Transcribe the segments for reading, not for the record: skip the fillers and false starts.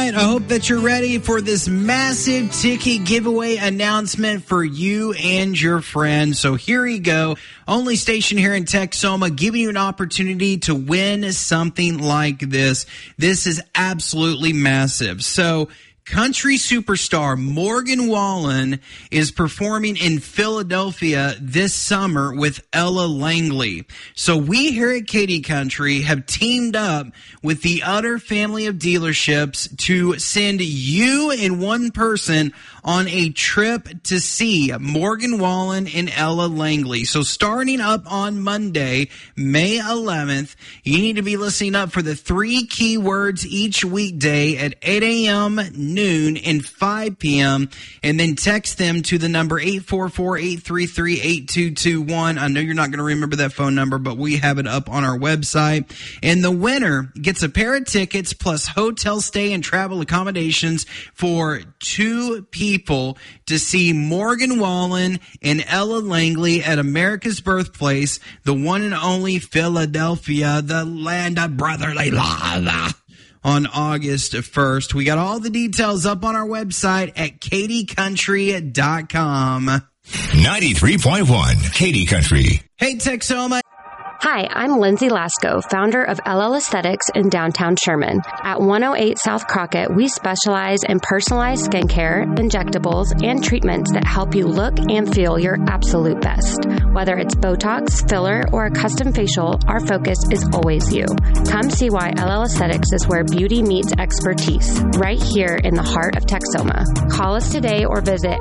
right, I hope that you're ready for this massive ticket giveaway announcement for you and your friends. So here you go. Only station here in Texoma giving you an opportunity to win something like this. This is absolutely massive. So country superstar Morgan Wallen is performing in Philadelphia this summer with Ella Langley. So we here at Katy Country have teamed up with the Utter family of dealerships to send you and one person on a trip to see Morgan Wallen and Ella Langley. So starting up on Monday, May 11th, you need to be listening up for the 3 keywords each weekday at 8 a.m., noon, and 5 p.m., and then text them to the number 844-833-8221. I know you're not going to remember that phone number, but we have it up on our website. And the winner gets a pair of tickets plus hotel stay and travel accommodations for 2 people to see Morgan Wallen and Ella Langley at America's birthplace, the one and only Philadelphia, the land of brotherly love, on August 1st. We got all the details up on our website at katycountry.com. 93.1 Katy Country. Hey, Texoma. Hi, I'm Lindsay Lasco, founder of LL Aesthetics in downtown Sherman. At 108 South Crockett, we specialize in personalized skincare, injectables, and treatments that help you look and feel your absolute best. Whether it's Botox, filler, or a custom facial, our focus is always you. Come see why LL Aesthetics is where beauty meets expertise, right here in the heart of Texoma. Call us today or visit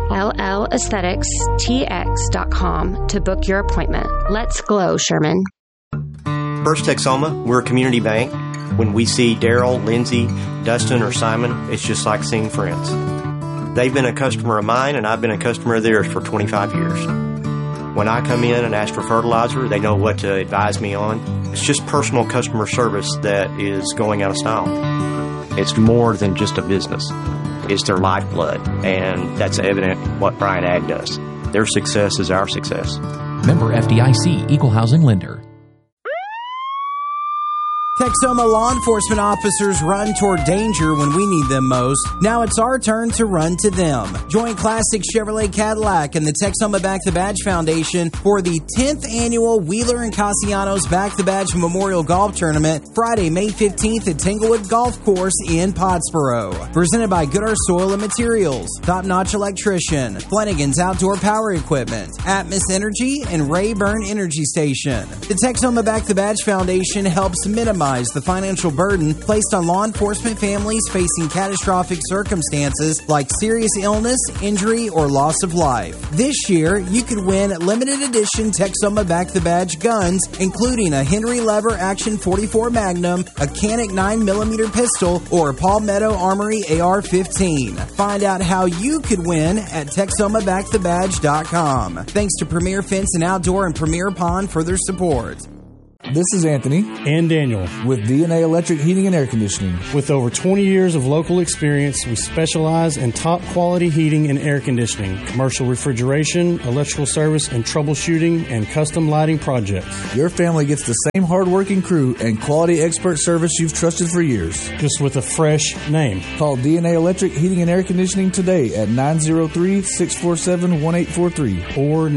LLAestheticsTX.com to book your appointment. Let's glow, Sherman. First Texoma, we're a community bank. When we see Daryl, Lindsay, Dustin, or Simon, it's just like seeing friends. They've been a customer of mine, and I've been a customer of theirs for 25 years. When I come in and ask for fertilizer, they know what to advise me on. It's just personal customer service that is going out of style. It's more than just a business. It's their lifeblood, and that's evident what Bryant Ag does. Their success is our success. Member FDIC, Equal Housing Lender. Texoma law enforcement officers run toward danger when we need them most. Now it's our turn to run to them. Join Classic Chevrolet Cadillac and the Texoma Back the Badge Foundation for the 10th annual Wheeler and Castellanos Back the Badge Memorial Golf Tournament, Friday, May 15th at Tanglewood Golf Course in Pottsboro. Presented by Goodar Soil and Materials, Top Notch Electrician, Flanagan's Outdoor Power Equipment, Atmos Energy, and Rayburn Energy Station. The Texoma Back the Badge Foundation helps minimize the financial burden placed on law enforcement families facing catastrophic circumstances like serious illness, injury, or loss of life. This year, you could win limited edition Texoma Back the Badge guns, including a Henry Lever Action 44 Magnum, a Canik 9mm pistol, or a Palmetto Armory AR-15. Find out how you could win at TexomaBackTheBadge.com. Thanks to Premier Fence and Outdoor and Premier Pond for their support. This is Anthony and Daniel with DNA Electric Heating and Air Conditioning. With over 20 years of local experience, we specialize in top quality heating and air conditioning, commercial refrigeration, electrical service and troubleshooting, and custom lighting projects. Your family gets the same hardworking crew and quality expert service you've trusted for years, just with a fresh name. Call DNA Electric Heating and Air Conditioning today at 903-647-1843 or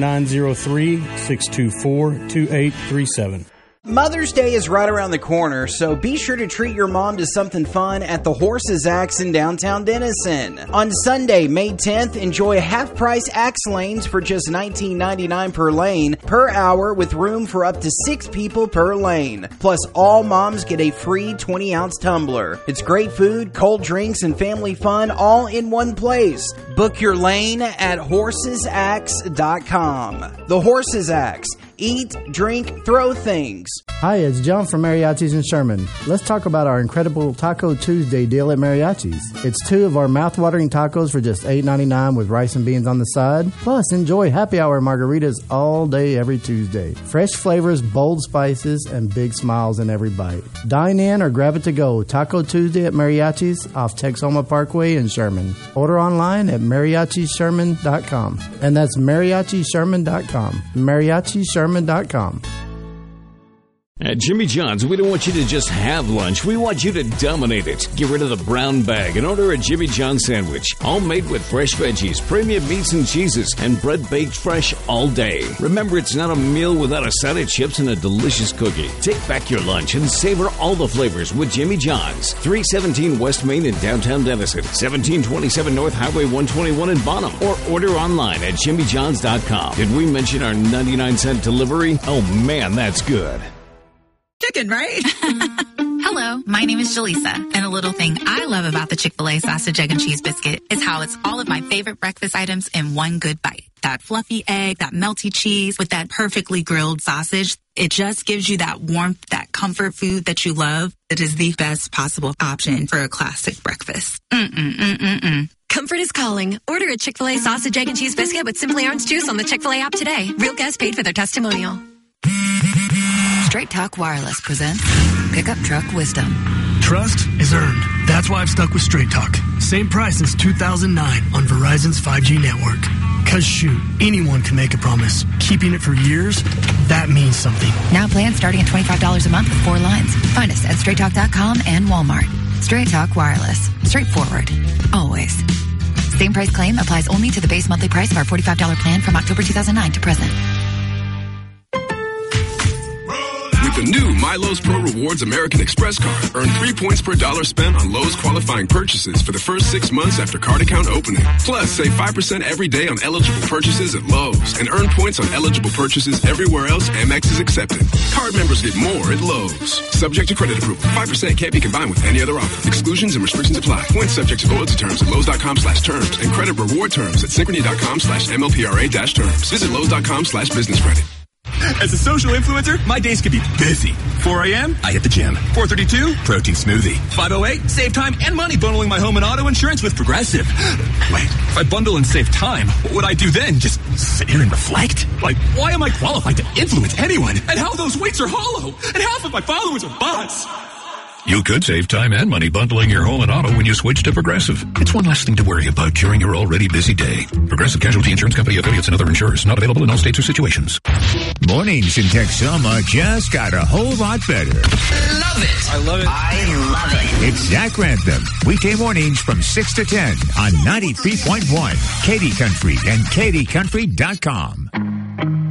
903-624-2837. Mother's Day is right around the corner, so be sure to treat your mom to something fun at the Horse's Axe in downtown Denison. On Sunday, May 10th, enjoy half-price axe lanes for just $19.99 per lane per hour with room for up to 6 people per lane. Plus, all moms get a free 20-ounce tumbler. It's great food, cold drinks, and family fun all in one place. Book your lane at horsesaxe.com. The Horse's Axe. Eat, drink, throw things. Hi, it's John from Mariachi's in Sherman. Let's talk about our incredible Taco Tuesday deal at Mariachi's. It's 2 of our mouth-watering tacos for just $8.99 with rice and beans on the side. Plus, enjoy happy hour margaritas all day every Tuesday. Fresh flavors, bold spices, and big smiles in every bite. Dine in or grab it to go. Taco Tuesday at Mariachi's off Texoma Parkway in Sherman. Order online at mariachisherman.com. And that's mariachisherman.com. mariachisherman.com. At Jimmy John's, we don't want you to just have lunch. We want you to dominate it. Get rid of the brown bag and order a Jimmy John's sandwich. All made with fresh veggies, premium meats and cheeses, and bread baked fresh all day. Remember, it's not a meal without a side of chips and a delicious cookie. Take back your lunch and savor all the flavors with Jimmy John's. 317 West Main in downtown Denison. 1727 North Highway 121 in Bonham. Or order online at jimmyjohns.com. Did we mention our 99-cent delivery? Oh man, that's good. Chicken, right? Hello, my name is Jaleesa, and a little thing I love about the Chick-fil-A sausage, egg, and cheese biscuit is how it's all of my favorite breakfast items in one good bite. That fluffy egg, that melty cheese with that perfectly grilled sausage. It just gives you that warmth, that comfort food that you love. It is the best possible option for a classic breakfast. Comfort is calling. Order a Chick-fil-A sausage, egg, and cheese biscuit with Simply Orange Juice on the Chick-fil-A app today. Real guests paid for their testimonial. Straight Talk Wireless presents Pickup Truck Wisdom. Trust is earned. That's why I've stuck with Straight Talk. Same price since 2009 on Verizon's 5G network. Cause shoot, anyone can make a promise. Keeping it for years, that means something. Now plans starting at $25 a month with 4 lines. Find us at straighttalk.com and Walmart. Straight Talk Wireless. Straightforward. Always. Same price claim applies only to the base monthly price of our $45 plan from October 2009 to present. With the new MyLowe's Pro Rewards American Express card, earn 3 points per dollar spent on Lowe's qualifying purchases for the first 6 months after card account opening. Plus, save 5% every day on eligible purchases at Lowe's and earn points on eligible purchases everywhere else Amex is accepted. Card members get more at Lowe's. Subject to credit approval. 5% can't be combined with any other offer. Exclusions and restrictions apply. Points subject to loyalty terms at Lowe's.com/terms and credit reward terms at Synchrony.com/MLPRA-terms. Visit Lowe's.com/business credit. As a social influencer, my days can be busy. 4 a.m., I hit the gym. 4:32, protein smoothie. 5:08, save time and money bundling my home and auto insurance with Progressive. Wait, if I bundle and save time, what would I do then? Just sit here and reflect? Like, why am I qualified to influence anyone? And how those weights are hollow? And half of my followers are bots? You could save time and money bundling your home and auto when you switch to Progressive. It's one less thing to worry about during your already busy day. Progressive Casualty Insurance Company, affiliates, and other insurers. Not available in all states or situations. Mornings in Texoma just got a whole lot better. Love it. I love it. I love it. It's Zach Grantham. Weekday mornings from 6 to 10 on 93.1 Katy Country and KatyCountry.com.